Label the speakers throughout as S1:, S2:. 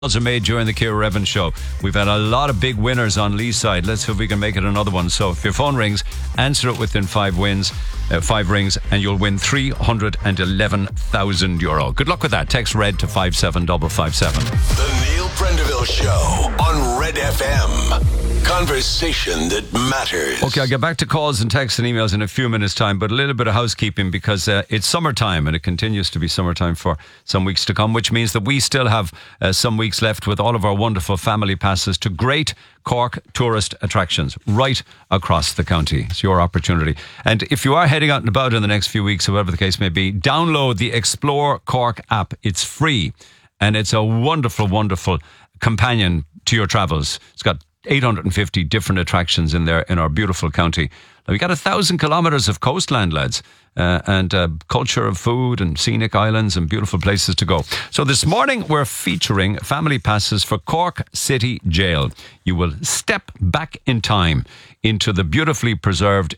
S1: Are made during the Ciara Evans show. We've had a lot of big winners on Lee's side. Let's see if we can make it another one. So if your phone rings, answer it within 5 rings, and you'll win €311,000. Good luck with that. Text RED to 57557.
S2: The Neil Prendeville Show on Red FM. Conversation that matters.
S1: Okay, I'll get back to calls and texts and emails in a few minutes' time, but a little bit of housekeeping because it's summertime and it continues to be summertime for some weeks to come, which means that we still have some weeks left with all of our wonderful family passes to great Cork tourist attractions right across the county. It's your opportunity. And if you are heading out and about in the next few weeks, whatever the case may be, download the Explore Cork app. It's free and it's a wonderful, wonderful companion to your travels. It's got 850 different attractions in there in our beautiful county. Now, we got 1,000 kilometres of coastline, lads, and culture of food and scenic islands and beautiful places to go. So this morning we're featuring family passes for Cork City Jail. You will step back in time into the beautifully preserved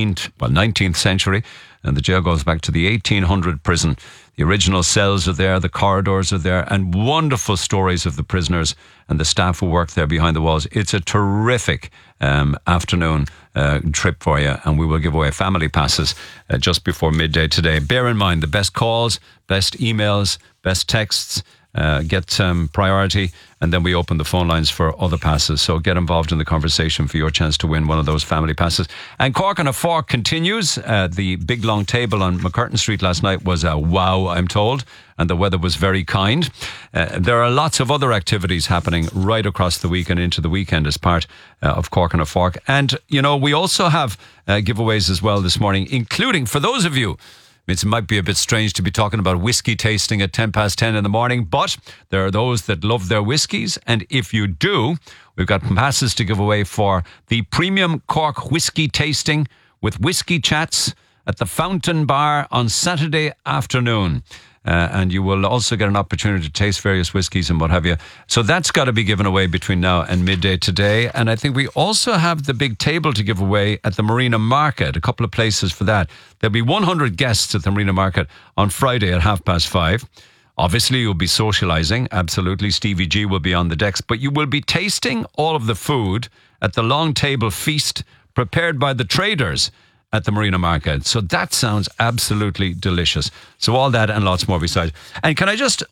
S1: 19th century, and the jail goes back to the 1800 prison. The original cells are there, the corridors are there, and wonderful stories of the prisoners and the staff who work there behind the walls. It's a terrific afternoon trip for you, and we will give away family passes just before midday today. Bear in mind, the best calls, best emails, best texts get priority, and then we open the phone lines for other passes. So get involved in the conversation for your chance to win one of those family passes. And Cork on a Fork continues. The big long table on McCurtain Street last night was a wow, I'm told, and the weather was very kind. There are lots of other activities happening right across the week and into the weekend as part of Cork on a Fork. And, you know, we also have giveaways as well this morning, including for those of you. It might be a bit strange to be talking about whiskey tasting at 10 in the morning, but there are those that love their whiskies. And if you do, we've got passes to give away for the Premium Cork Whiskey Tasting with Whiskey Chats at the Fountain Bar on Saturday afternoon. And you will also get an opportunity to taste various whiskies and what have you. So that's got to be given away between now and midday today. And I think we also have the big table to give away at the Marina Market, a couple of places for that. There'll be 100 guests at the Marina Market on Friday at 5:30. Obviously, you'll be socialising. Absolutely. Stevie G will be on the decks. But you will be tasting all of the food at the long table feast prepared by the traders at the Marina Market. So that sounds absolutely delicious. So all that and lots more besides. And can I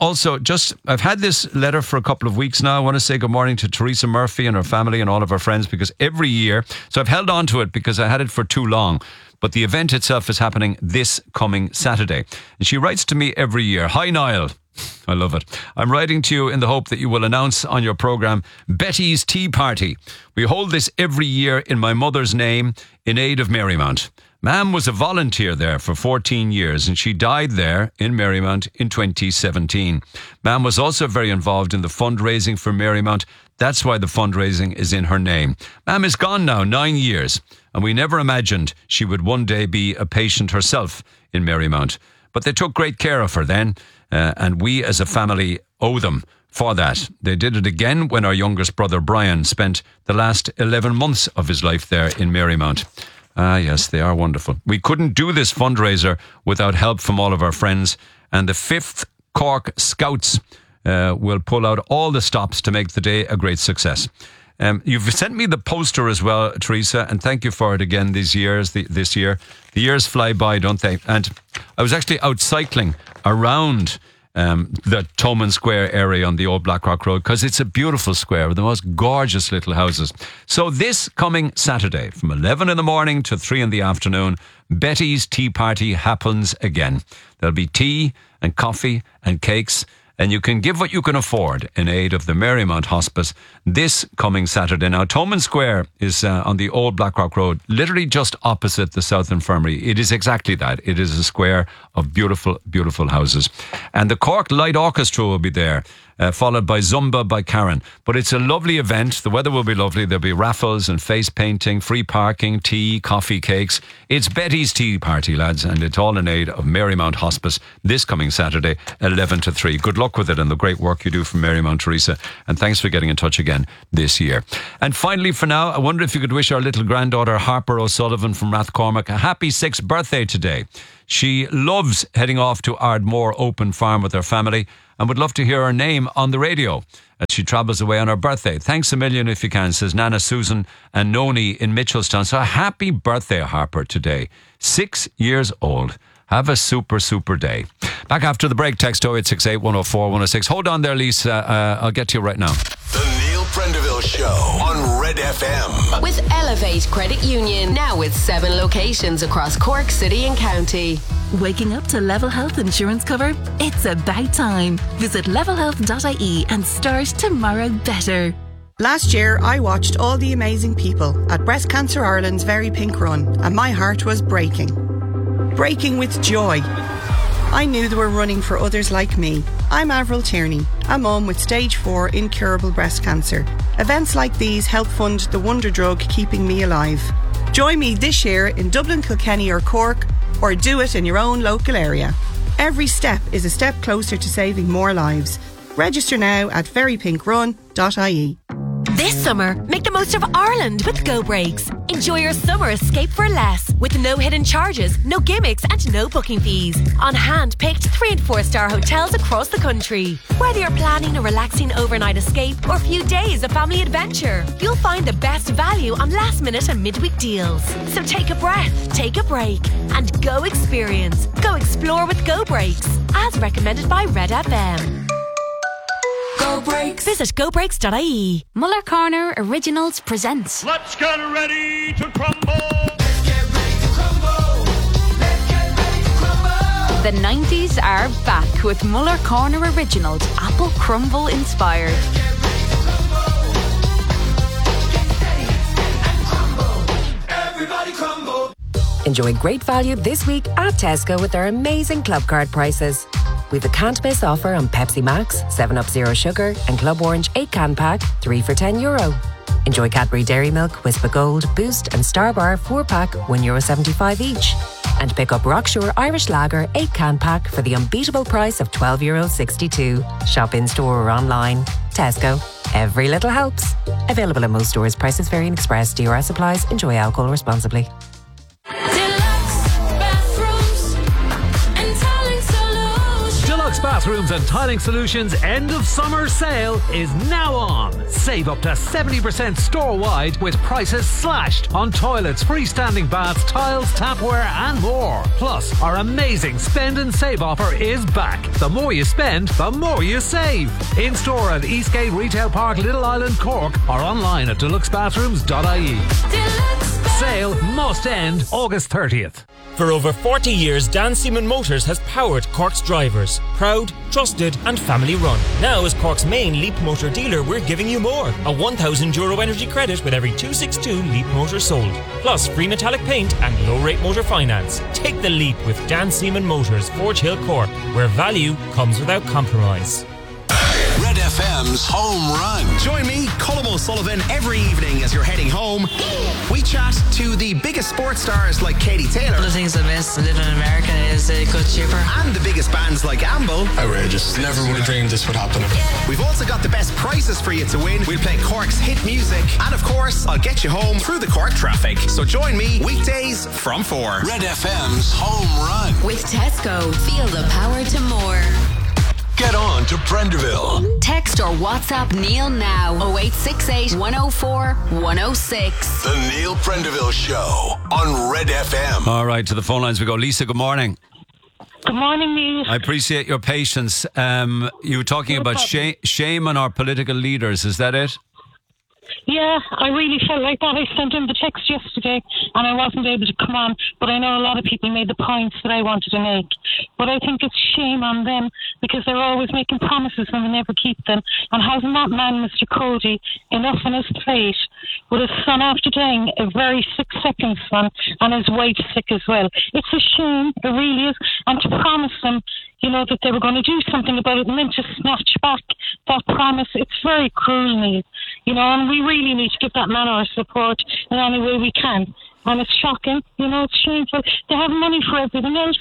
S1: I've had this letter for a couple of weeks now. I want to say good morning to Teresa Murphy and her family and all of her friends, because every year, so I've held on to it because I had it for too long, but the event itself is happening this coming Saturday. And she writes to me every year, "Hi Niall." I love it. "I'm writing to you in the hope that you will announce on your programme Betty's Tea Party. We hold this every year in my mother's name in aid of Marymount. Ma'am was a volunteer there for 14 years and she died there in Marymount in 2017. Ma'am was also very involved in the fundraising for Marymount. That's why the fundraising is in her name. Ma'am is gone now 9 years, and we never imagined she would one day be a patient herself in Marymount. But they took great care of her then, and we as a family owe them for that. They did it again when our youngest brother Brian spent the last 11 months of his life there in Marymount. Ah, yes, they are wonderful. We couldn't do this fundraiser without help from all of our friends, and the 5th Cork Scouts will pull out all the stops to make the day a great success." You've sent me the poster as well, Teresa, and thank you for it again this year. The years fly by, don't they? And I was actually out cycling around the Toman Square area on the old Blackrock Road, because it's a beautiful square with the most gorgeous little houses. So this coming Saturday from 11 in the morning to 3 in the afternoon, Betty's Tea Party happens again. There'll be tea and coffee and cakes, and you can give what you can afford in aid of the Marymount Hospice this coming Saturday. Now, Toman Square is on the old Blackrock Road, literally just opposite the South Infirmary. It is exactly that. It is a square of beautiful, beautiful houses. And the Cork Light Orchestra will be there, followed by Zumba by Karen. But it's a lovely event. The weather will be lovely. There'll be raffles and face painting, free parking, tea, coffee, cakes. It's Betty's Tea Party, lads, and it's all in aid of Marymount Hospice this coming Saturday, 11 to 3. Good luck with it and the great work you do for Marymount, Teresa. And thanks for getting in touch again this year. And finally, for now, I wonder if you could wish our little granddaughter Harper O'Sullivan from Rathcormac a happy 6th birthday today. She loves heading off to Ardmore Open Farm with her family and would love to hear her name on the radio as she travels away on her birthday. Thanks a million if you can, says Nana, Susan and Noni in Mitchelstown. So happy birthday, Harper, today. 6 years old. Have a super, super day. Back after the break, text 0868 104 106. Hold on there, Lisa. I'll get to you right now.
S2: The Neil Prendeville Show on Red FM.
S3: With Elevate Credit Union, now with 7 locations across Cork City and County.
S4: Waking up to Level Health insurance cover? It's about time. Visit levelhealth.ie and start tomorrow better.
S5: Last year, I watched all the amazing people at Breast Cancer Ireland's Very Pink Run, and my heart was breaking. Breaking with joy. I knew they were running for others like me. I'm Avril Tierney, a mum with stage 4 incurable breast cancer. Events like these help fund the wonder drug keeping me alive. Join me this year in Dublin, Kilkenny or Cork, or do it in your own local area. Every step is a step closer to saving more lives. Register now at verypinkrun.ie.
S6: This summer, make the most of Ireland with Go Breaks. Enjoy your summer escape for less, with no hidden charges, no gimmicks and no booking fees. On hand-picked 3- and 4-star hotels across the country. Whether you're planning a relaxing overnight escape or a few days of family adventure, you'll find the best value on last-minute and midweek deals. So take a breath, take a break, and go experience. Go explore with Go Breaks, as recommended by Red FM. Go Breaks. Visit gobreaks.ie.
S7: Muller Corner Originals presents
S8: Let's get ready to crumble.
S7: The 90s are back with Muller Corner Originals, Apple Crumble inspired.
S9: Enjoy great value this week at Tesco with their amazing Club Card prices. We've a can't miss offer on Pepsi Max, 7up Zero Sugar and Club Orange 8-can pack, 3 for €10. Enjoy Cadbury Dairy Milk, Whisper Gold, Boost and Starbar 4-pack, €1.75 each. And pick up Rockshore Irish Lager 8-can pack for the unbeatable price of €12.62. Shop in store or online. Tesco. Every little helps. Available in most stores. Prices vary in Express. DRS applies. Enjoy alcohol responsibly.
S8: Deluxe Bathrooms and Tiling Solutions end of summer sale is now on. Save up to 70% store-wide with prices slashed on toilets, freestanding baths, tiles, tapware and more. Plus, our amazing spend and save offer is back. The more you spend, the more you save. In store at Eastgate Retail Park, Little Island, Cork, or online at deluxebathrooms.ie. Sale must end August 30th.
S10: For over 40 years, Dan Seaman Motors has powered Cork's drivers. Proud, trusted and family run. Now as Cork's main Leap Motor dealer, we're giving you more. A €1,000 energy credit with every 262 Leap Motor sold. Plus free metallic paint and low rate motor finance. Take the leap with Dan Seaman Motors, Forge Hill, Cork, where value comes without compromise.
S2: Red FM's Home Run.
S11: Join me, Colm O'Sullivan, every evening as you're heading home. We chat to the biggest sports stars like Katie Taylor.
S12: One of the things I miss living in America is it got cheaper.
S11: And the biggest bands like Amble.
S13: Outrageous. Never would have dreamed this would happen.
S11: We've also got the best prizes for you to win. We'll play Cork's hit music. And of course, I'll get you home through the Cork traffic. So join me weekdays from 4.
S2: Red FM's Home Run.
S3: With Tesco, feel the power to more.
S2: Get on to Prendeville.
S3: Text or WhatsApp Neil now 0868 104 106.
S2: The Neil Prendeville Show on Red FM.
S1: All right, to the phone lines we go. Lisa, good morning.
S14: Good morning, Neil.
S1: I appreciate your patience. You were talking about shame on our political leaders. Is that it?
S14: Yeah, I really felt like that. I sent in the text yesterday and I wasn't able to come on, but I know a lot of people made the points that I wanted to make. But I think it's shame on them because they're always making promises and they never keep them. And hasn't that man, Mr. Cody, enough on his plate with his son after dying, a very sick second son, and his wife sick as well? It's a shame, it really is. And to promise them, you know, that they were going to do something about it and then to snatch back that promise, it's very cruel, Neil. You know, and we really need to give that man our support in any way we can. And it's shocking, you know, it's shameful. They have money for everything else,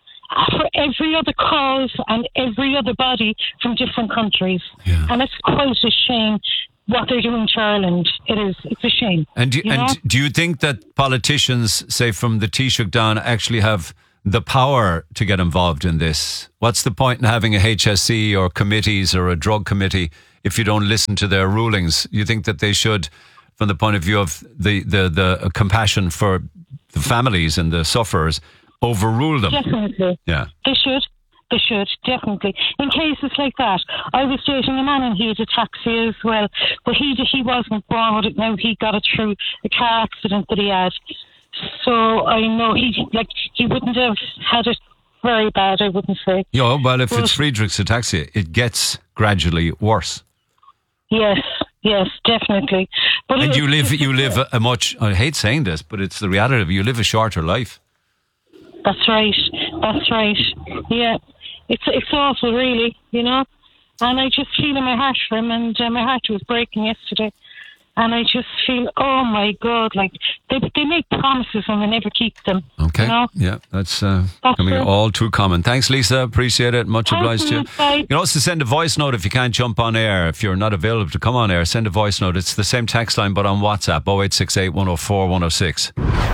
S14: for every other cause and every other body from different countries. Yeah. And it's quite a shame what they're doing to Ireland. It is. It's a shame.
S1: And do you think that politicians, say from the Taoiseach down, actually have the power to get involved in this? What's the point in having a HSE or committees or a drug committee if you don't listen to their rulings? You think that they should, from the point of view of the compassion for the families and the sufferers, overrule them?
S14: Definitely.
S1: Yeah.
S14: They should, definitely. In cases like that, I was dating a man and he had a taxi as well, but he wasn't born with it now. He got it through a car accident that he had. So I know he wouldn't have had it very bad, I wouldn't say.
S1: Yeah, well, if it's Friedrich's ataxia, it gets gradually worse.
S14: Yes, definitely. But
S1: and you live a much, I hate saying this, but it's the reality of it, you live a shorter life.
S14: That's right. Yeah, it's awful, really, you know. And I just feel in my heart for him, and my heart was breaking yesterday. And I just feel, oh my God, like they make promises and they never keep them.
S1: Okay,
S14: you know?
S1: Yeah, that's becoming all too common. Thanks, Lisa. Appreciate it. Much obliged to you.
S14: Bye.
S1: You can also send a voice note if you can't jump on air. If you're not available to come on air, send a voice note. It's the same text line, but on WhatsApp, 0868 104 106.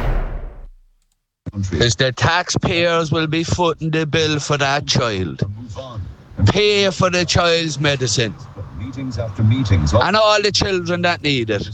S15: Is the taxpayers will be footing the bill for that child. Pay for the child's medicine.
S16: Meetings after meetings.
S15: And all the children that need it.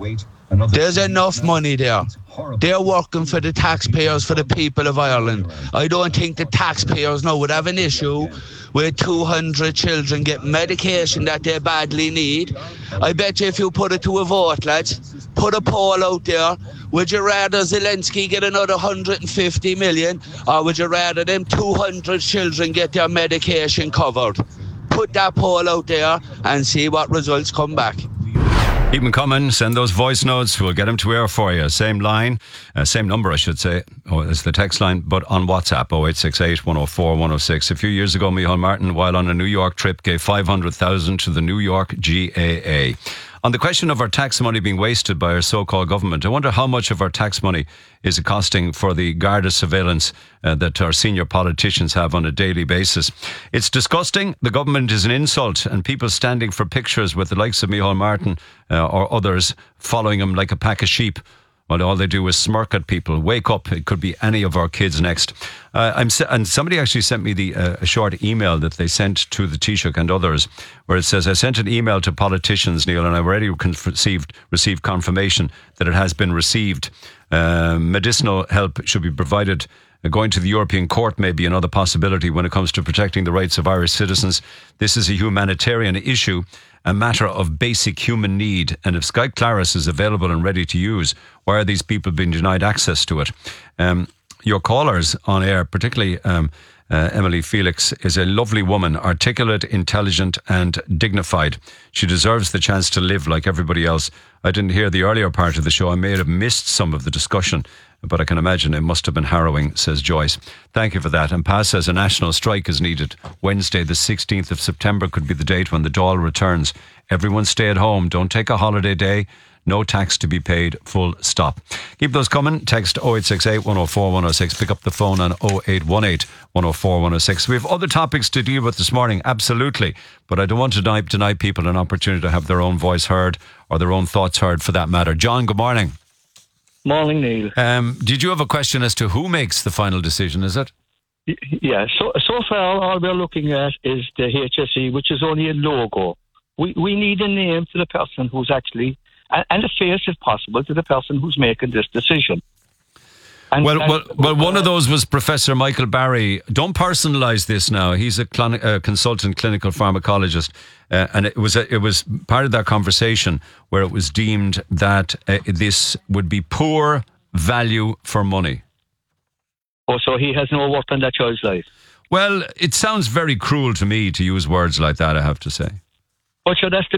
S15: There's enough money there. They're working for the taxpayers, for the people of Ireland. I don't think the taxpayers now would have an issue with 200 children get medication that they badly need. I bet you if you put it to a vote, lads, put a poll out there, would you rather Zelensky get another 150 million, or would you rather them 200 children get their medication covered? Put that poll out there and see what results come back.
S1: Keep them coming. Send those voice notes. We'll get them to air for you. Same line, same number, I should say, as the text line, but on WhatsApp, 0868 104 106. A few years ago, Micheál Martin, while on a New York trip, gave $500,000 to the New York GAA. On the question of our tax money being wasted by our so-called government, I wonder how much of our tax money is it costing for the Garda surveillance that our senior politicians have on a daily basis. It's disgusting. The government is an insult, and people standing for pictures with the likes of Micheál Martin or others following him like a pack of sheep. Well, all they do is smirk at people. Wake up. It could be any of our kids next. And somebody actually sent me a short email that they sent to the Taoiseach and others, where it says, I sent an email to politicians, Neil, and I've already received confirmation that it has been received. Medicinal help should be provided. Going to the European Court may be another possibility when it comes to protecting the rights of Irish citizens. This is a humanitarian issue, a matter of basic human need. And if Sky Claris is available and ready to use, why are these people being denied access to it? Your callers on air, particularly Emily Felix, is a lovely woman, articulate, intelligent and dignified. She deserves the chance to live like everybody else. I didn't hear the earlier part of the show. I may have missed some of the discussion, but I can imagine it must have been harrowing, says Joyce. Thank you for that. And Paz says a national strike is needed. Wednesday, the 16th of September could be the date when the Dáil returns. Everyone stay at home. Don't take a holiday day. No tax to be paid, full stop. Keep those coming. Text 0868 104 106. Pick up the phone on 0818 104 106. We have other topics to deal with this morning, absolutely. But I don't want to deny people an opportunity to have their own voice heard, or their own thoughts heard for that matter. John, good morning.
S17: Morning, Neil.
S1: Did you have a question as to who makes the final decision, is it?
S17: Yeah, so far all we're looking at is the HSE, which is only a logo. We need a name to the person who's actually, and a face if possible, to the person who's making this decision. Well,
S1: one of those was Professor Michael Barry. Don't personalise this now. He's a consultant clinical pharmacologist, and it was part of that conversation where it was deemed that this would be poor value for money.
S17: Oh, so he has no work on that child's life?
S1: Well, it sounds very cruel to me to use words like that, I have to say.
S17: But sure, that's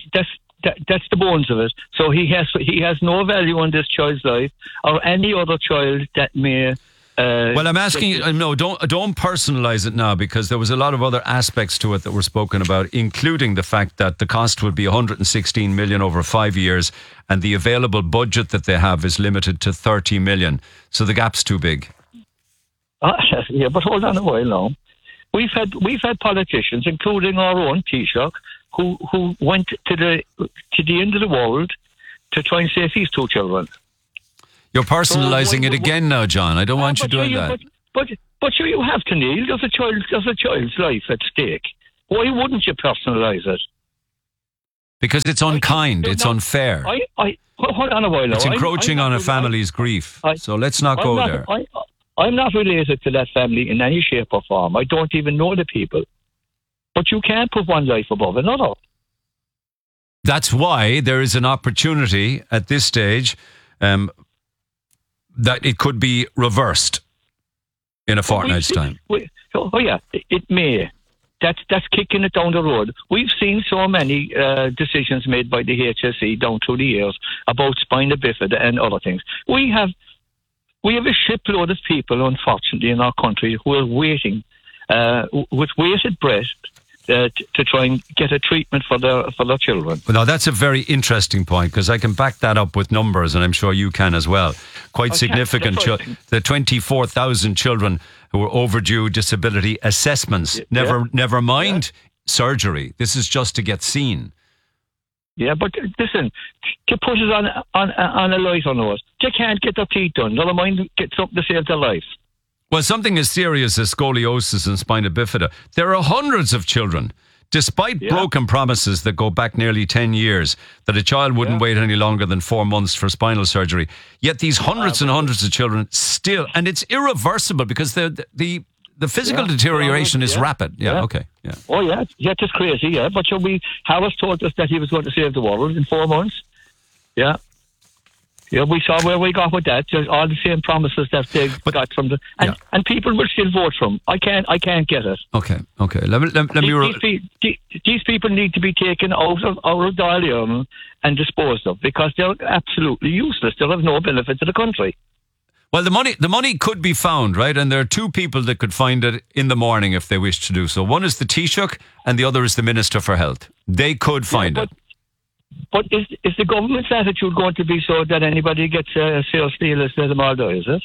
S17: the bones of it. So he has no value on this child's life or any other child that may.
S1: Well, I'm asking you. No, don't personalise it now, because there was a lot of other aspects to it that were spoken about, including the fact that the cost would be 116 million over 5 years, and the available budget that they have is limited to 30 million. So the gap's too big.
S17: Yeah, but hold on a while now. We've had politicians, including our own Taoiseach, who went to the end of the world to try and save these two children.
S1: You're personalising it again now, John. I don't want you doing that.
S17: But you have to, Neil. There's a child's life at stake. Why wouldn't you personalise it?
S1: Because it's unkind. It's unfair.
S17: Hold on a while now.
S1: It's encroaching on a family's grief. So let's not go there.
S17: I'm not related to that family in any shape or form. I don't even know the people. But you can't put one life above another.
S1: That's why there is an opportunity at this stage that it could be reversed in a fortnight's time.
S17: It may. That's kicking it down the road. We've seen so many decisions made by the HSE down through the years about spina bifida and other things. We have a shipload of people, unfortunately, in our country who are waiting with bated breath to try and get a treatment for their children.
S1: Well, now, that's a very interesting point, because I can back that up with numbers, and I'm sure you can as well. Quite significant. The 24,000 children who were overdue disability assessments. Never mind surgery. This is just to get seen.
S17: Yeah, but listen, to put it on a lighter note, they can't get their teeth done. Never mind get something to save their life.
S1: Well, something as serious as scoliosis and spina bifida, there are hundreds of children, despite broken promises that go back nearly 10 years, that a child wouldn't wait any longer than 4 months for spinal surgery. Yet these hundreds and hundreds of children still, and it's irreversible because the physical deterioration is rapid. Okay.
S17: Oh, yeah, it's crazy, yeah. But Harris told us that he was going to save the world in 4 months. Yeah. Yeah, we saw where we got with that. Just all the same promises that they got from the... And people will still vote for him. I can't get it.
S1: Okay.
S17: These people need to be taken out of Dáil and disposed of, because they're absolutely useless. They'll have no benefit to the country.
S1: Well, the money could be found, right? And there are two people that could find it in the morning if they wish to do so. One is the Taoiseach and the other is the Minister for Health. They could find it.
S17: But is the government's attitude going to be so that anybody gets a sales deal as them all do, is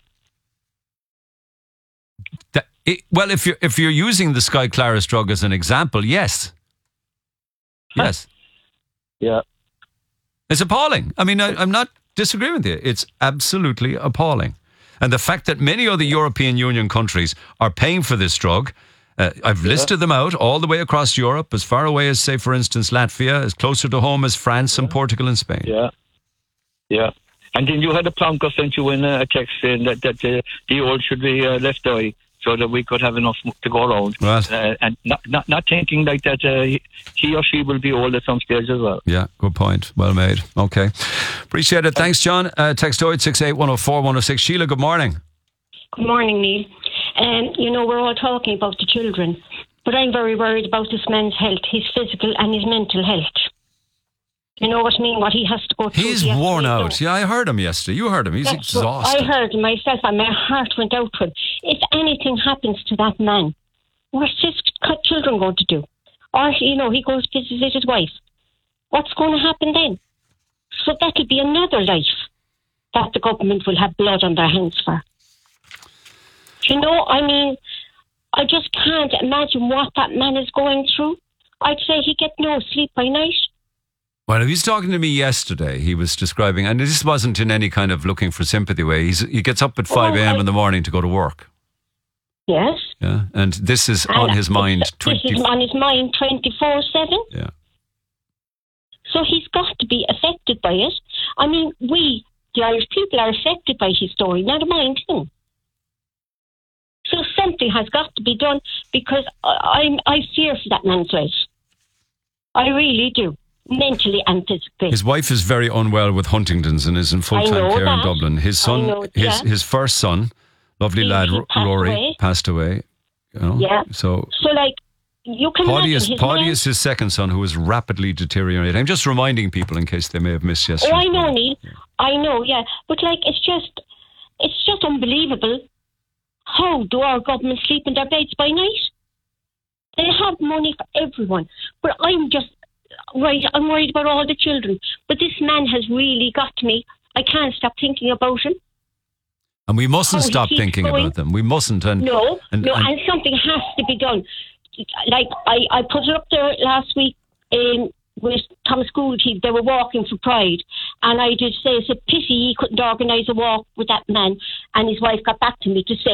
S17: it?
S1: Well, if you're using the Sky Claris drug as an example, yes. Yes.
S17: Yeah.
S1: It's appalling. I mean, I'm not disagreeing with you. It's absolutely appalling. And the fact that many other European Union countries are paying for this drug, I've listed them out all the way across Europe, as far away as, say, for instance, Latvia, as closer to home as France and Portugal and Spain.
S17: Yeah. And then you had a plonker sent you in a text saying that the old should be left eye, so that we could have enough to go around.
S1: Right.
S17: And not thinking like that he or she will be old at some stage as well.
S1: Yeah, good point. Well made. Okay. Appreciate it. Thanks, John. Text 0868 104 106. Sheila, good morning.
S18: Good morning, Neil. We're all talking about the children, but I'm very worried about this man's health, his physical and his mental health. You know what I mean? What he has to go through.
S1: He's worn out. Yeah, I heard him yesterday. You heard him. He's exhausted.
S18: I heard him myself, and my heart went out to him. If anything happens to that man, what's his children going to do? Or, he goes to visit his wife. What's going to happen then? So that'll be another life that the government will have blood on their hands for. I just can't imagine what that man is going through. I'd say he get no sleep by night.
S1: Well, he was talking to me yesterday. He was describing, and this wasn't in any kind of looking for sympathy way. He gets up at 5 a.m. in the morning to go to work.
S18: Yes.
S1: Yeah, and this is on his mind.
S18: This is on his mind 24/7.
S1: Yeah.
S18: So he's got to be affected by it. I mean, we, the Irish people, are affected by his story, not a mind thing. So something has got to be done, because I fear for that man's life. I really do, mentally and physically.
S1: His wife is very unwell with Huntington's and is in full-time care in Dublin. His son, his first son, lovely lad, Rory, passed away.
S18: Yeah.
S1: So
S18: you can
S1: Paddy
S18: imagine
S1: is his second son, who is rapidly deteriorating. I'm just reminding people in case they may have missed yesterday.
S18: Oh, I know, Neil. I know, yeah. But it's just unbelievable. How do our government sleep in their beds by night? They have money for everyone. But I'm worried about all the children. But this man has really got me. I can't stop thinking about him.
S1: And we mustn't stop thinking about them. We mustn't. And
S18: something has to be done. I put it up there last week with Thomas Gould. They were walking for Pride. And I did say it's a pity he couldn't organise a walk with that man. And his wife got back to me to say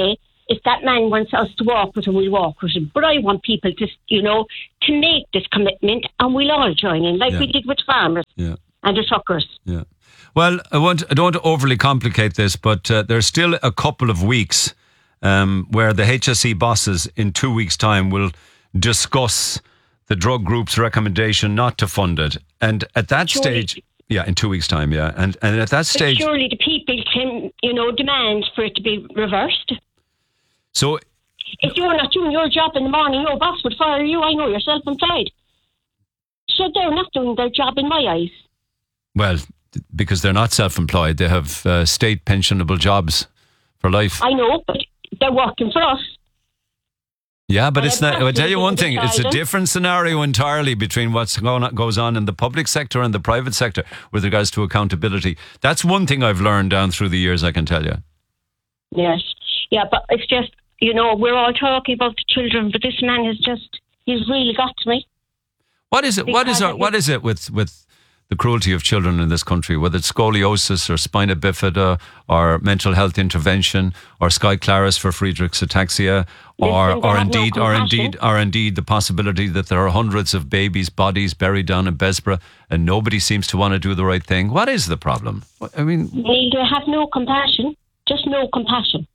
S18: if that man wants us to walk with him, we'll walk with him. But I want people to, to make this commitment, and we'll all join in, like we did with farmers and the truckers.
S1: Yeah. Well, I don't want to overly complicate this, but there's still a couple of weeks where the HSE bosses in 2 weeks' time will discuss the drug group's recommendation not to fund it. And at that stage... Yeah, in 2 weeks' time, yeah. And at that stage...
S18: But surely the people can, demand for it to be reversed.
S1: So...
S18: If you're not doing your job in the morning, your boss would fire you. I know, you're self-employed. So they're not doing their job in my eyes.
S1: Well, because they're not self-employed. They have state pensionable jobs for life.
S18: I know, but they're working for us.
S1: Yeah, but it's not. I'll tell you one thing. It's a different scenario entirely between what's goes on in the public sector and the private sector with regards to accountability. That's one thing I've learned down through the years, I can tell you.
S18: Yes. Yeah, but it's just, we're all talking about the children, but this man he's really got to me.
S1: What is it? What is it with the cruelty of children in this country, whether it's scoliosis or spina bifida or mental health intervention or Sky Claris for Friedreich's ataxia or indeed the possibility that there are hundreds of babies' bodies buried down in Bessborough and nobody seems to want to do the right thing. What is the problem? I mean,
S18: they have no compassion, just no compassion.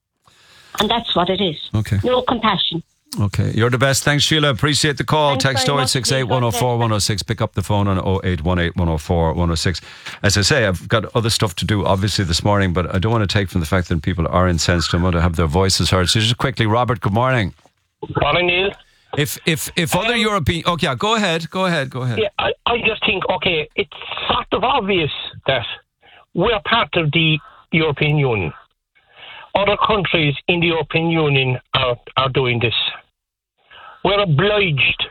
S18: And that's what it is.
S1: Okay.
S18: No compassion.
S1: Okay, you're the best. Thanks, Sheila. Appreciate the call. Text 0868 104 106. Pick up the phone on 0818 104 106. As I say, I've got other stuff to do, obviously, this morning, but I don't want to take from the fact that people are incensed and want to have their voices heard. So just quickly, Robert, good morning.
S19: Morning, Neil.
S1: If other European... Okay, yeah, go ahead.
S19: Yeah, I just think, it's sort of obvious that we're part of the European Union. Other countries in the European Union are doing this. We're obliged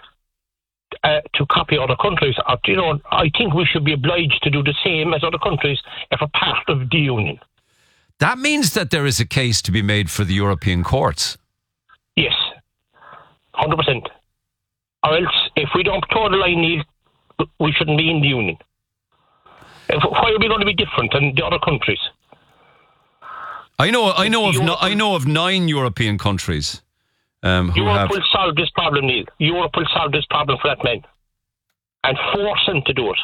S19: to copy other countries. I think we should be obliged to do the same as other countries if we're part of the Union.
S1: That means that there is a case to be made for the European courts.
S19: Yes, 100%. Or else, if we don't toe the line, Neil, we shouldn't be in the Union. Why are we going to be different than the other countries?
S1: I know of 9 European countries
S19: Europe will solve this problem, Neil. Europe will solve this problem for that man. And force him to do it.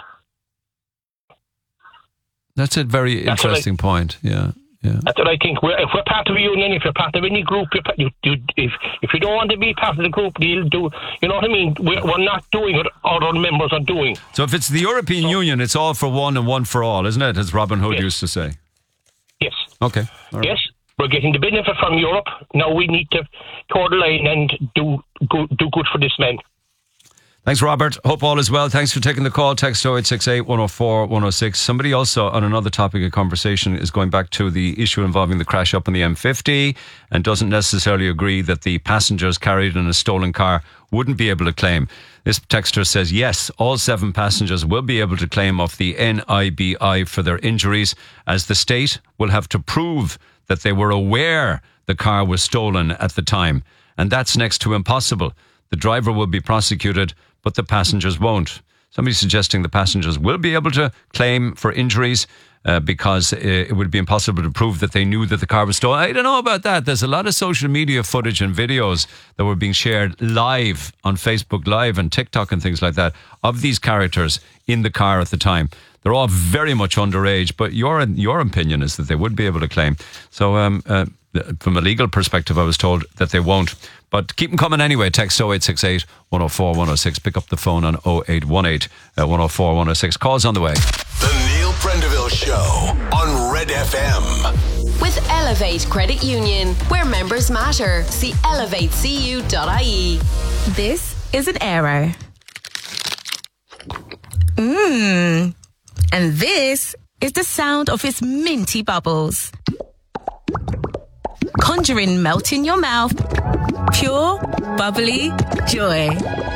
S1: That's a very interesting point, yeah.
S19: That's what I think. If we're part of a union, if you're part of any group, if you don't want to be part of the group, you know what I mean? We're not doing what other members are doing.
S1: So if it's the European Union, it's all for one and one for all, isn't it? As Robin Hood used to say.
S19: Yes.
S1: Okay. All right.
S19: Yes. We're getting the benefit from Europe. Now we need to toe the line and do good for this man.
S1: Thanks, Robert. Hope all is well. Thanks for taking the call. Text 0868 104 106. Somebody also on another topic of conversation is going back to the issue involving the crash up on the M50 and doesn't necessarily agree that the passengers carried in a stolen car wouldn't be able to claim. This texter says, yes, all 7 passengers will be able to claim off the NIBI for their injuries, as the state will have to prove that they were aware the car was stolen at the time. And that's next to impossible. The driver will be prosecuted, but the passengers won't. Somebody's suggesting the passengers will be able to claim for injuries because it would be impossible to prove that they knew that the car was stolen. I don't know about that. There's a lot of social media footage and videos that were being shared live on Facebook Live and TikTok and things like that of these characters in the car at the time. They're all very much underage, but your opinion is that they would be able to claim. So from a legal perspective, I was told that they won't. But keep them coming anyway. Text 0868 104 106. Pick up the phone on 0818 104 106. Calls on the way.
S2: The Neil Prendeville Show on Red FM.
S3: With Elevate Credit Union, where members matter. See elevatecu.ie.
S4: This is an Aero. And this is the sound of its minty bubbles. Conjuring melt in your mouth. Pure, bubbly joy.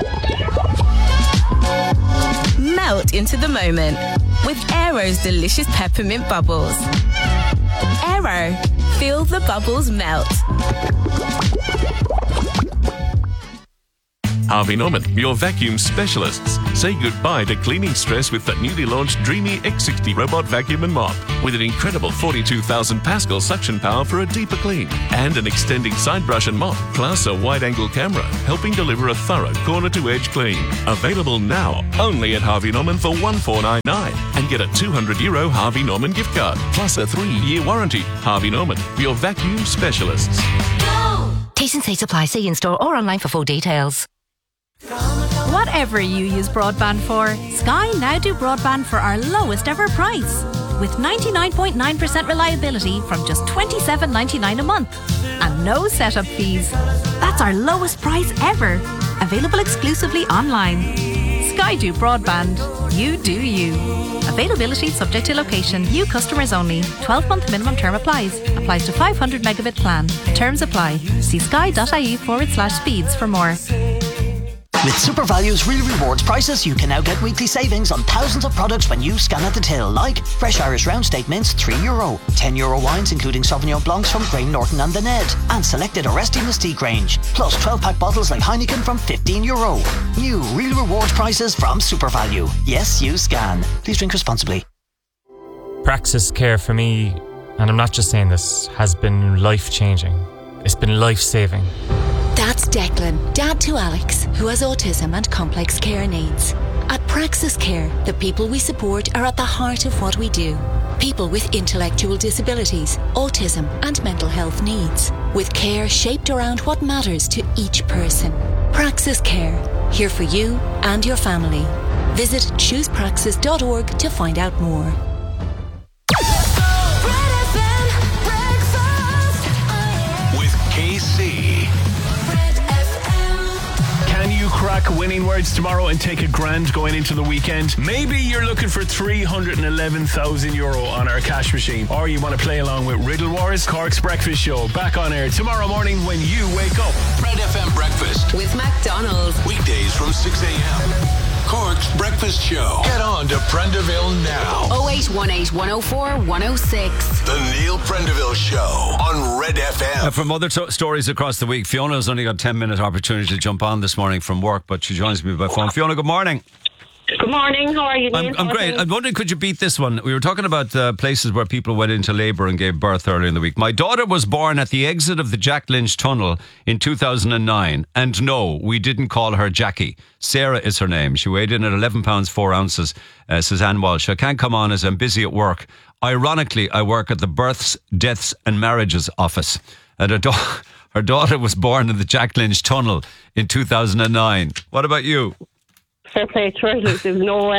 S4: Melt into the moment with Aero's delicious peppermint bubbles. Aero, feel the bubbles melt.
S20: Harvey Norman, your vacuum specialists. Say goodbye to cleaning stress with the newly launched Dreamy X60 robot vacuum and mop. With an incredible 42,000 Pascal suction power for a deeper clean. And an extending side brush and mop, plus a wide-angle camera, helping deliver a thorough corner-to-edge clean. Available now, only at Harvey Norman for $1,499. And get a €200 Harvey Norman gift card, plus a 3-year warranty. Harvey Norman, your vacuum specialists.
S21: T's and C's apply. See in-store or online for full details.
S22: Whatever you use broadband for, Sky now do broadband for our lowest ever price. With 99.9% reliability from just $27.99 a month. And no setup fees. That's our lowest price ever. Available exclusively online. Sky do broadband. You do you. Availability subject to location. New customers only. 12-month minimum term applies. Applies to 500 megabit plan. Terms apply. See sky.ie/speeds for more.
S23: With SuperValue's Real Rewards prices, you can now get weekly savings on thousands of products when you scan at the till, like fresh Irish round steak mince, €3, €10 wines including Sauvignon Blancs from Graham Norton and The Ned, and selected Arresti Mystique range, plus 12-pack bottles like Heineken from €15. New Real Rewards prices from SuperValue. Yes, you scan. Please drink responsibly.
S10: Praxis Care for me, and I'm not just saying this, has been life-changing. It's been life-saving.
S24: That's Declan, dad to Alex, who has autism and complex care needs. At Praxis Care, the people we support are at the heart of what we do. People with intellectual disabilities, autism and mental health needs. With care shaped around what matters to each person. Praxis Care, here for you and your family. Visit choosepraxis.org to find out more.
S2: With KC.
S25: Can you crack winning words tomorrow and take $1,000 going into the weekend? Maybe you're looking for €311,000 on our cash machine, or you want to play along with Riddle Wars. Cork's Breakfast Show back on air tomorrow morning when you wake up.
S2: Red FM Breakfast
S3: with McDonald's.
S2: Weekdays from 6 a.m. Cork's Breakfast Show. Get on to Prendeville now.
S3: 0818 104 106.
S2: The Neil Prendeville Show on Red FM.
S1: From other stories across the week, Fiona's only got 10-minute opportunity to jump on this morning from work, but she joins me by phone. Fiona, good morning.
S26: Good morning. How are you, Neil?
S1: I'm great. I'm wondering, could you beat this one? We were talking about places where people went into labour and gave birth earlier in the week. My daughter was born at the exit of the Jack Lynch Tunnel in 2009. And no, we didn't call her Jackie. Sarah is her name. She weighed in at 11 pounds 4 ounces, says Anne Walsh. I can't come on as I'm busy at work. Ironically, I work at the Births, Deaths and Marriages office. And her daughter was born in the Jack Lynch Tunnel in 2009. What about you?
S26: Fair play to her. There's no,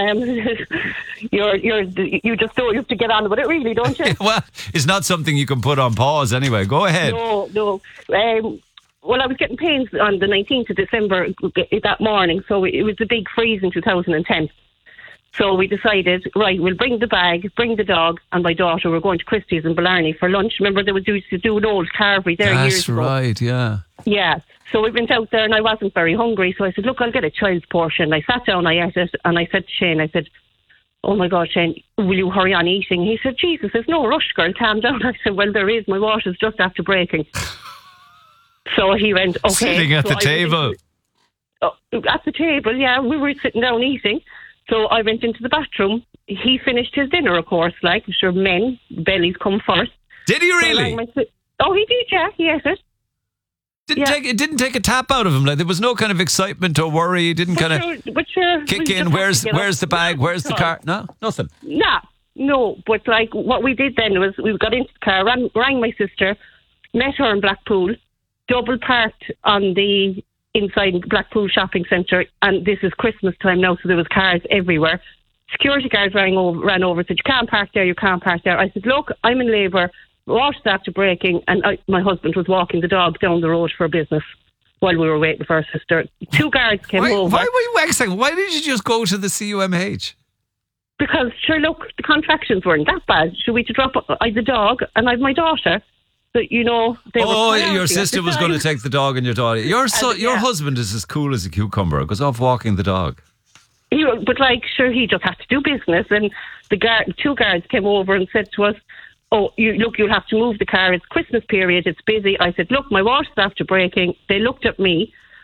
S26: you just don't, you have to get on with it, really, don't you?
S1: Well, it's not something you can put on pause anyway. Go ahead.
S26: No. Well, I was getting pains on the 19th of December that morning, so it was a big freeze in 2010. So we decided, right, we'll bring the bag, bring the dog, and my daughter. We're going to Christie's in Blarney for lunch. Remember, they used to do an old carvery there years ago.
S1: That's right, yeah.
S26: Yeah. So we went out there and I wasn't very hungry. So I said, look, I'll get a child's portion. I sat down, I ate it, and I said to Shane, I said, oh my God, Shane, will you hurry on eating? He said, Jesus, there's no rush, girl, calm down. I said, well, there is. My water's just after breaking. So he went, okay.
S1: Sitting at the table.
S26: At the table, yeah. We were sitting down eating. So I went into the bathroom. He finished his dinner, of course, like, I'm sure men, bellies come first.
S1: Did he really?
S26: Oh, he did, yeah. He ate it.
S1: It didn't take a tap out of him. Like, there was no kind of excitement or worry. He didn't kind of kick in. Where's the bag? Where's the car? No, nothing.
S26: No. But like what we did then was we got into the car, rang my sister, met her in Blackpool, double parked on the inside Blackpool shopping centre, and this is Christmas time now, so there was cars everywhere. Security guards ran over, said, you can't park there. I said, look, I'm in labour. Water's after breaking, and my husband was walking the dog down the road for business while we were waiting for our sister. 2 guards came over.
S1: Why did you just go to the CUMH?
S26: Because, sure, look, the contractions weren't that bad. So we had to drop the dog, and I have my daughter. But, you know,
S1: your sister was going to take the dog and your daughter. Your husband is as cool as a cucumber. Goes off walking the dog.
S26: But, like, sure, he just had to do business. And the 2 guards came over and said to us, oh, you'll have to move the car. It's Christmas period. It's busy. I said, look, my water's after breaking. They looked at me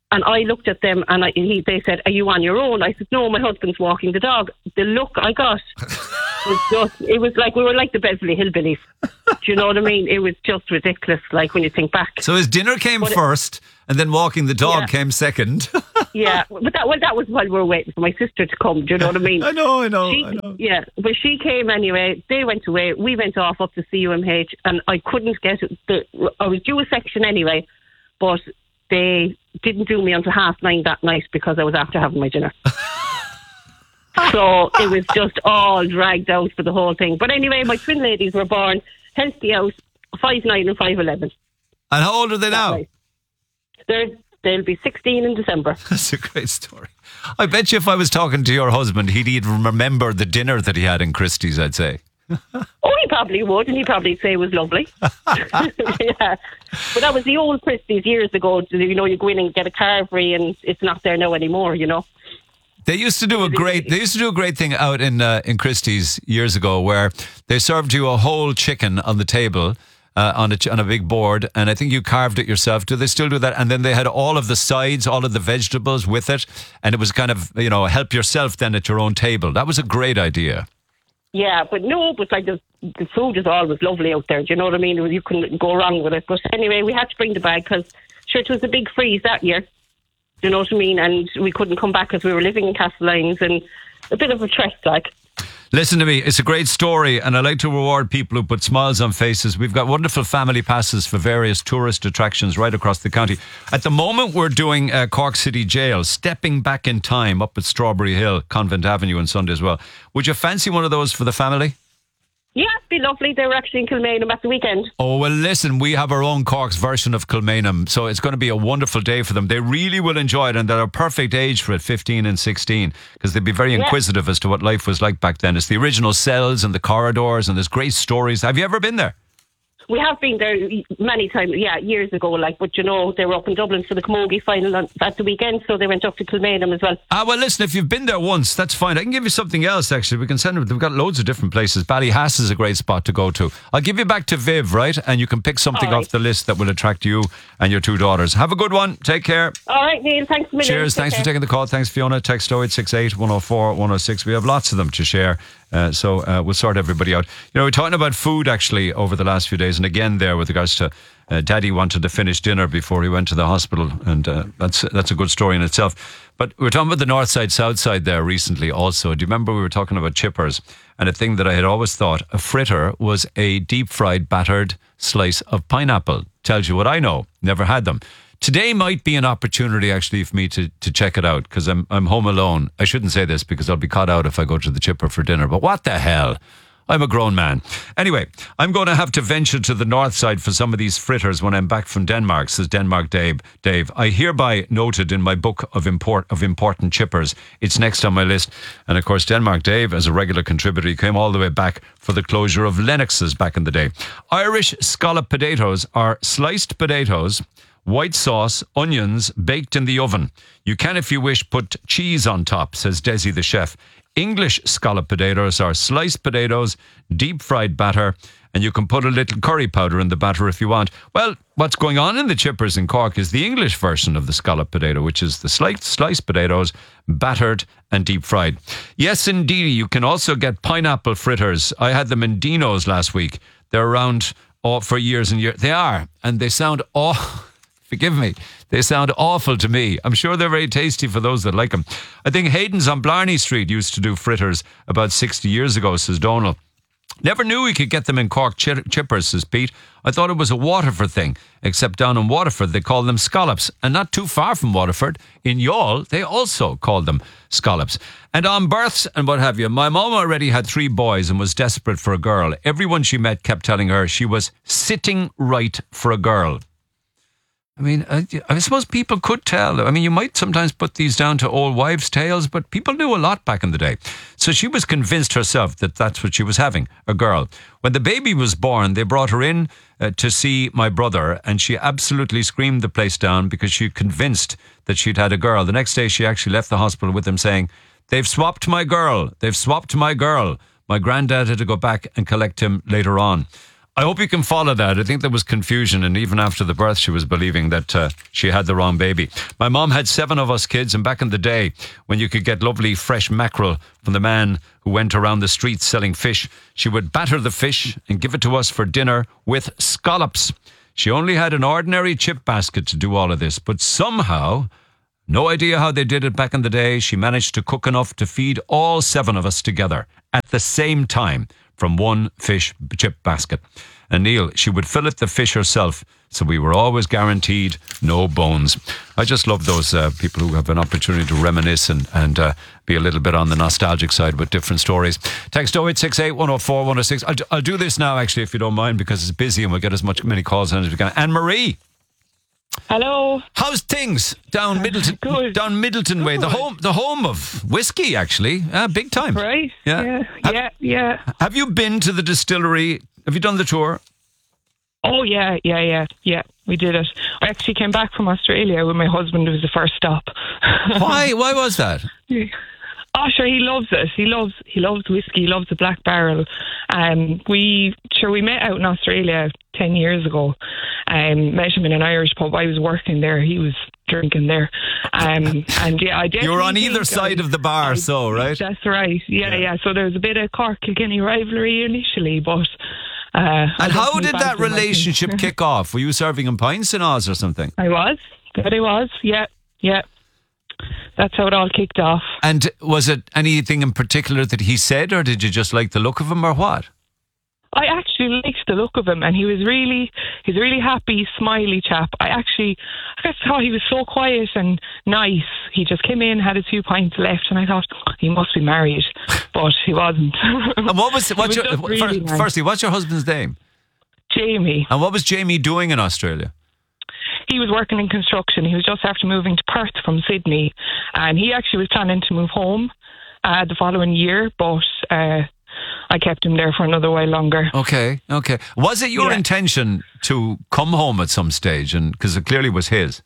S26: And I looked at them and they said, "Are you on your own?" I said, "No, my husband's walking the dog." The look I got it was like we were like the Beverly Hillbillies. Do you know what I mean? It was just ridiculous, like when you think back.
S1: So his dinner came first and then walking the dog came second.
S26: Yeah, but that was while we were waiting for my sister to come. Do you know what I mean?
S1: I know.
S26: Yeah, but she came anyway. They went away. We went off up to CUMH, and I couldn't get I was due a section anyway, but they didn't do me until 9:30 that night because I was after having my dinner. So it was just all dragged out for the whole thing. But anyway, my twin ladies were born healthy out, 5'9" and 5'11".
S1: And how old are they now?
S26: They'll be 16 in December.
S1: That's a great story. I bet you if I was talking to your husband, he'd even remember the dinner that he had in Christie's, I'd say.
S26: Oh, he probably would, and he'd probably say it was lovely. Yeah. But that was the old Christie's years ago. You know, you go in and get a carvery, and it's not there now anymore, you know.
S1: They used to do a great thing out in Christie's years ago, where they served you a whole chicken on the table on a big board, and I think you carved it yourself. Do they still do that? And then they had all of the sides, all of the vegetables with it, and it was kind of, you know, help yourself then at your own table. That was a great idea.
S26: Yeah, but like the food is always lovely out there. Do you know what I mean? You couldn't go wrong with it. But anyway, we had to bring the bag because sure, it was a big freeze that year. Do you know what I mean? And we couldn't come back because we were living in Castlelynes, and a bit of a trek, like.
S1: Listen to me, it's a great story, and I like to reward people who put smiles on faces. We've got wonderful family passes for various tourist attractions right across the county. At the moment, we're doing Cork City Jail, stepping back in time up at Strawberry Hill, Convent Avenue on Sunday as well. Would you fancy one of those for the family?
S26: Yeah, it'd be lovely. They were actually in Kilmainham at the weekend.
S1: Oh, well, listen, we have our own Cork's version of Kilmainham, so it's going to be a wonderful day for them. They really will enjoy it, and they're a perfect age for it, 15 and 16, because they'd be very inquisitive as to what life was like back then. It's the original cells and the corridors, and there's great stories. Have you ever been there?
S26: We have been there many times, years ago, but you know, they were up in Dublin for the Camogie final at the weekend, so they went up to Kilmainham as well.
S1: Well, listen, if you've been there once, that's fine. I can give you something else, actually. We can send them. They've got loads of different places. Ballyhass is a great spot to go to. I'll give you back to Viv, right? And you can pick something off the list that will attract you and your two daughters. Have a good one. Take care.
S26: All right, Neil. Thanks a million.
S1: Cheers. Thanks for taking the call. Thanks, Fiona. Text 0868 104 106. We have lots of them to share. So we'll sort everybody out. You know, we're talking about food actually over the last few days, and again there with regards to Daddy wanted to finish dinner before he went to the hospital, and that's a good story in itself. But we were talking about the north side, south side there recently also. Do you remember we were talking about chippers? And a thing that I had always thought, a fritter was a deep fried battered slice of pineapple. Tells you what I know. Never had them. Today might be an opportunity actually for me to check it out, because I'm home alone. I shouldn't say this because I'll be caught out if I go to the chipper for dinner, but what the hell? I'm a grown man. Anyway, I'm going to have to venture to the north side for some of these fritters when I'm back from Denmark, says Denmark Dave. I hereby noted in my book of important chippers. It's next on my list. And of course, Denmark Dave, as a regular contributor, he came all the way back for the closure of Lennox's back in the day. Irish scallop potatoes are sliced potatoes, white sauce, onions, baked in the oven. You can, if you wish, put cheese on top, says Desi the chef. English scallop potatoes are sliced potatoes, deep fried batter, and you can put a little curry powder in the batter if you want. Well, what's going on in the chippers in Cork is the English version of the scallop potato, which is the sliced potatoes, battered and deep fried. Yes, indeed, you can also get pineapple fritters. I had them in Dino's last week. They're around for years and years. They are, and they sound forgive me, they sound awful to me. I'm sure they're very tasty for those that like them. I think Hayden's on Blarney Street used to do fritters about 60 years ago, says Donal. Never knew we could get them in Cork chippers, says Pete. I thought it was a Waterford thing, except down in Waterford they call them scallops. And not too far from Waterford, in Youghal, they also call them scallops. And on births and what have you, my mum already had 3 boys and was desperate for a girl. Everyone she met kept telling her she was sitting right for a girl. I mean, I suppose people could tell. I mean, you might sometimes put these down to old wives' tales, but people knew a lot back in the day. So she was convinced herself that that's what she was having, a girl. When the baby was born, they brought her in to see my brother, and she absolutely screamed the place down because she was convinced that she'd had a girl. The next day, she actually left the hospital with them saying, "They've swapped my girl. They've swapped my girl." My granddad had to go back and collect him later on. I hope you can follow that. I think there was confusion, and even after the birth, she was believing that she had the wrong baby. My mom had 7 of us kids, and back in the day, when you could get lovely fresh mackerel from the man who went around the streets selling fish, she would batter the fish and give it to us for dinner with scallops. She only had an ordinary chip basket to do all of this, but somehow, no idea how they did it back in the day, she managed to cook enough to feed all 7 of us together at the same time from one fish chip basket. And Neil, she would fillet the fish herself, so we were always guaranteed no bones. I just love those people who have an opportunity to reminisce and be a little bit on the nostalgic side with different stories. Text 0868 104 106. I'll do this now, actually, if you don't mind, because it's busy and we'll get many calls in as we can. Anne-Marie.
S5: Hello.
S1: How's things down Middleton? Good. Down Middleton Way, the home of whiskey, actually, big time.
S5: Right.
S1: Yeah. Have you been to the distillery? Have you done the tour?
S5: Oh yeah. We did it. I actually came back from Australia with my husband. It was the first stop.
S1: Why? Why was that?
S5: Oh, sure, he loves it. He loves whiskey. He loves the Black Barrel. We met out in Australia 10 years ago. Met him in an Irish pub. I was working there. He was drinking there. And yeah, I definitely.
S1: You were on either side of the bar, right?
S5: That's right. Yeah. So there was a bit of Cork-Kilkenny rivalry initially, but.
S1: And how did that relationship kick off? Were you serving him pints in Oz or something?
S5: I was. Yeah. That's how it all kicked off.
S1: And was it anything in particular that he said, or did you just like the look of him, or what?
S5: I actually liked the look of him, and he's a really happy, smiley chap. I just thought he was so quiet and nice. He just came in, had a few pints left, and I thought he must be married, but he wasn't.
S1: And firstly, what's your husband's name?
S5: Jamie.
S1: And what was Jamie doing in Australia?
S5: He was working in construction. He was just after moving to Perth from Sydney, and he actually was planning to move home the following year, but I kept him there for another while longer.
S1: Okay. Was it your intention to come home at some stage, and because it clearly was his?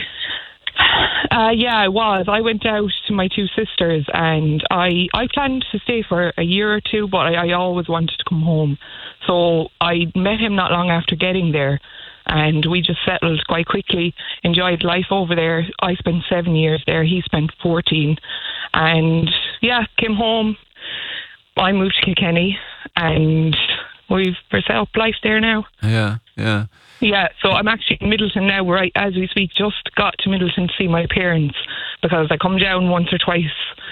S5: Yeah, I was. I went out to my 2 sisters, and I planned to stay for a year or 2, but I always wanted to come home. So I met him not long after getting there, and we just settled quite quickly, enjoyed life over there. I spent 7 years there, he spent 14, and came home. I moved to Kilkenny, and we've set up life there now. Yeah, so I'm actually in Middleton now, where as we speak, just got to Middleton to see my parents, because I come down once or twice.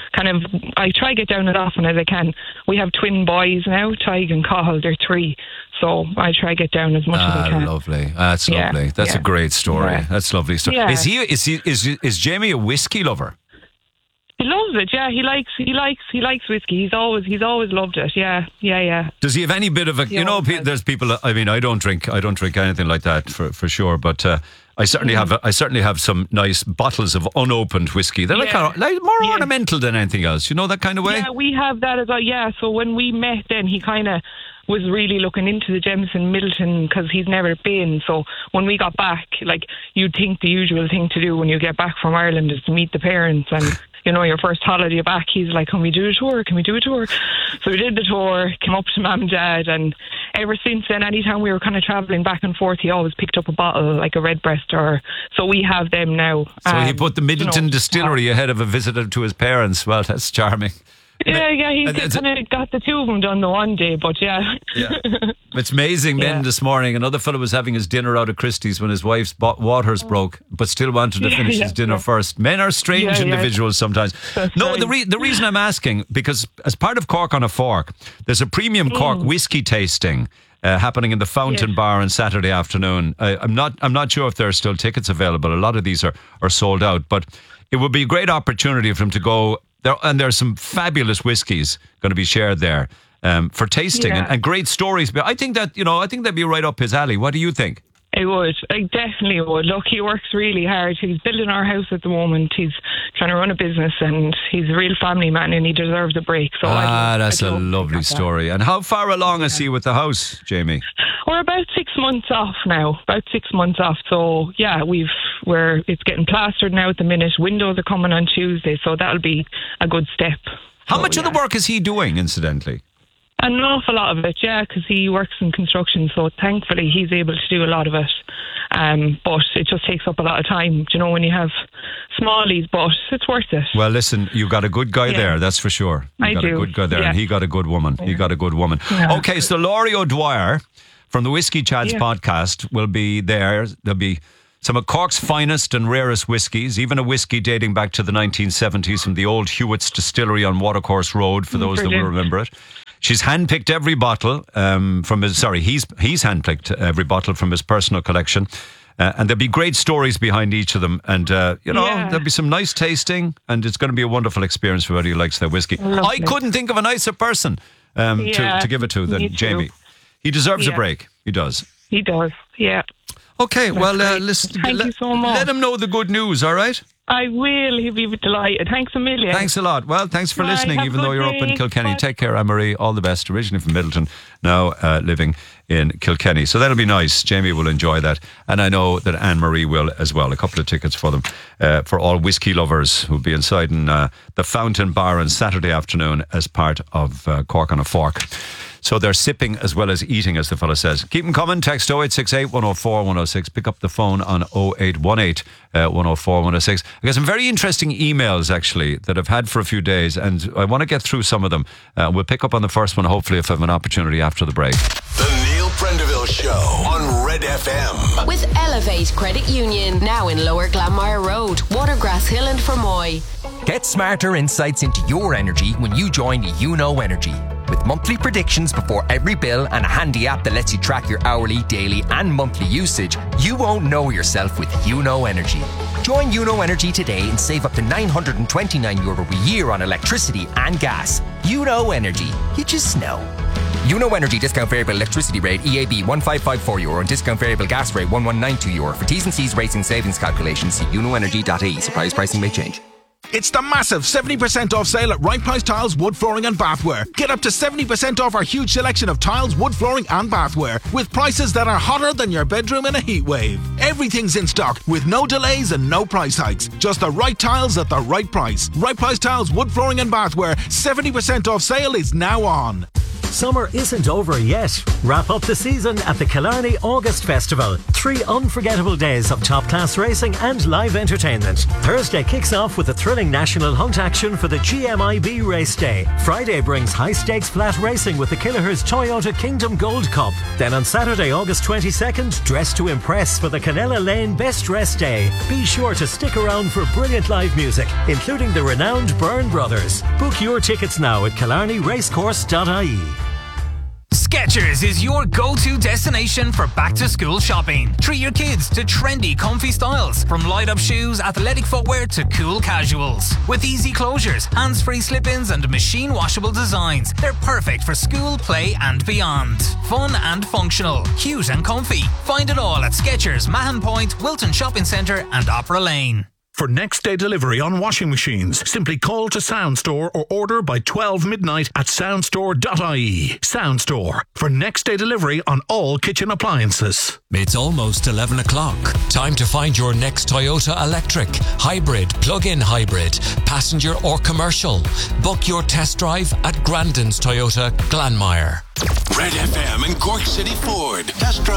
S5: I try to get down as often as I can. We have twin boys now, Tig and Cathal, they're 3. So I try to get down as much as I can.
S1: Lovely. That's lovely. That's a great story. Yeah. That's a lovely story. Yeah. Is Jamie a whiskey lover?
S5: He loves it. Yeah, he likes whiskey. He's always loved it. Yeah.
S1: Does he have any bit of a? There's people. I mean, I don't drink anything like that for sure. But I certainly have some nice bottles of unopened whiskey. They're like more ornamental than anything else. You know, that kind of way.
S5: Yeah, we have that as well. Yeah. So when we met, then he kind of was really looking into the Jameson Middleton, because he's never been. So when we got back, you'd think the usual thing to do when you get back from Ireland is to meet the parents, and your first holiday back, he's like, can we do a tour? So we did the tour, came up to Mum and Dad, and ever since then, anytime we were kind of travelling back and forth, he always picked up a bottle, like a Redbreast, so we have them now.
S1: So he put the Middleton distillery ahead of a visit to his parents. Well, that's charming.
S5: Yeah, he kind of got the 2 of them done the one day, but yeah.
S1: It's amazing. Then this morning, another fellow was having his dinner out of Christie's when his wife's waters broke, but still wanted to finish his dinner first. Men are strange individuals sometimes. The reason I'm asking, because as part of Cork on a Fork, there's a premium Cork whiskey tasting happening in the Fountain Bar on Saturday afternoon. I'm not sure if there are still tickets available. A lot of these are sold out, but it would be a great opportunity for him to go. And there's some fabulous whiskies going to be shared there for tasting and great stories. But I think that'd be right up his alley. What do you think?
S5: It would. I definitely would. Look, he works really hard. He's building our house at the moment. He's trying to run a business, and he's a real family man, and he deserves a break. So
S1: that's a lovely story. And how far along is he with the house, Jamie?
S5: We're about 6 months off now. So yeah, it's getting plastered now at the minute. Windows are coming on Tuesday, so that'll be a good step.
S1: How much of the work is he doing, incidentally?
S5: An awful lot of it, yeah, because he works in construction, so thankfully he's able to do a lot of it. But it just takes up a lot of time, you know, when you have smallies, but it's worth it.
S1: Well, listen, you got a good guy there, that's for sure. You got a good guy there, and he got a good woman. He got a good woman.
S5: Yeah.
S1: Okay, so Laurie O'Dwyer from the Whiskey Chads podcast will be there. There'll be some of Cork's finest and rarest whiskies, even a whiskey dating back to the 1970s from the old Hewitt's Distillery on Watercourse Road, for those that will remember it. She's handpicked every bottle from his... Sorry, he's handpicked every bottle from his personal collection. And there'll be great stories behind each of them. And, there'll be some nice tasting, and it's going to be a wonderful experience for anybody who likes their whiskey.
S5: Lovely.
S1: I couldn't think of a nicer person to give it to than Jamie. He deserves a break. He does.
S5: He does, yeah.
S1: Okay, well, listen.
S5: Thank you so much.
S1: Let him know the good news, all right?
S5: I will. He'll be delighted. Thanks a million.
S1: Thanks a lot. Well, thanks for listening,
S5: Have
S1: even
S5: a
S1: though
S5: good
S1: you're up in
S5: day.
S1: Kilkenny.
S5: Bye.
S1: Take care, Anne-Marie. All the best. Originally from Middleton, now living in Kilkenny. So that'll be nice. Jamie will enjoy that. And I know that Anne-Marie will as well. A couple of tickets for them, for all whiskey lovers who'll be inside in the Fountain Bar on Saturday afternoon as part of Cork on a Fork. So they're sipping as well as eating, as the fella says. Keep them coming. Text 0868 104 106. Pick up the phone on 0818 104 106. I got some very interesting emails, actually, that I've had for a few days, and I want to get through some of them. We'll pick up on the first one, hopefully, if I have an opportunity after the break.
S2: The Neil Prendeville Show on Red FM.
S3: With Elevate Credit Union, now in Lower Glanmire Road, Watergrass Hill and Fermoy.
S6: Get smarter insights into your energy when you join YouKnow Energy. With monthly predictions before every bill and a handy app that lets you track your hourly, daily and monthly usage, you won't know yourself with YouKnow Energy. Join YouKnow Energy today and save up to €929 a year on electricity and gas. YouKnow Energy. You just know. YouKnow Energy discount variable electricity rate EAB €1554 and discount variable gas rate €1192. For T's and C's rates and savings calculations, see YouKnowEnergy.ie. Surprise pricing may change.
S7: It's the massive 70% off sale at Right Price Tiles, Wood Flooring and Bathware. Get up to 70% off our huge selection of tiles, wood flooring and bathware with prices that are hotter than your bedroom in a heat wave. Everything's in stock with no delays and no price hikes. Just the right tiles at the right price. Right Price Tiles, Wood Flooring and Bathware. 70% off sale is now on.
S8: Summer isn't over yet. Wrap up the season at the Killarney August Festival. 3 unforgettable days of top-class racing and live entertainment. Thursday kicks off with a thrilling national hunt action for the GMIB Race Day. Friday brings high-stakes flat racing with the Killahers Toyota Kingdom Gold Cup. Then on Saturday, August 22nd, dress to impress for the Canella Lane Best Dress Day. Be sure to stick around for brilliant live music, including the renowned Byrne Brothers. Book your tickets now at killarneyracecourse.ie.
S9: Skechers is your go-to destination for back-to-school shopping. Treat your kids to trendy, comfy styles, from light-up shoes, athletic footwear to cool casuals. With easy closures, hands-free slip-ins and machine-washable designs, they're perfect for school, play and beyond. Fun and functional, cute and comfy. Find it all at Skechers, Mahon Point, Wilton Shopping Centre and Opera Lane.
S12: For next day delivery on washing machines, simply call to Sound Store or order by 12 midnight at soundstore.ie. Sound Store, for next day delivery on all kitchen appliances.
S13: It's almost 11 o'clock. Time to find your next Toyota electric, hybrid, plug-in hybrid, passenger or commercial. Book your test drive at Grandin's Toyota, Glanmire.
S2: Red FM and Cork City Ford. Test drive